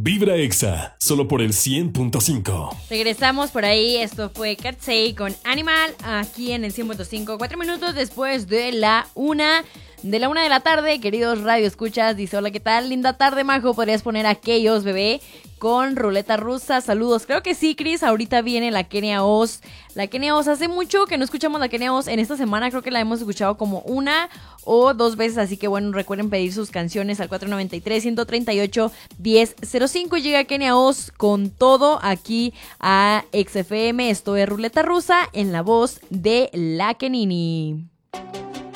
Vibra Exa, solo por el 100.5. Regresamos por ahí, esto fue Katsei con Animal, aquí en el 100.5, 4 minutos después de la 1 de la tarde, queridos radio escuchas. Dice, hola, ¿qué tal? Linda tarde, Majo, ¿podrías poner aquellos, bebé? Con ruleta rusa, saludos. Creo que sí, Cris, ahorita viene la Kenia Oz. La Kenia Oz, hace mucho que no escuchamos la Kenia Oz. En esta semana creo que la hemos escuchado como 1 o 2 veces, así que bueno, recuerden pedir sus canciones al 493-138-1005. Llega Kenia Oz con todo aquí a XFM. Esto es Ruleta Rusa en la voz de la Kenini.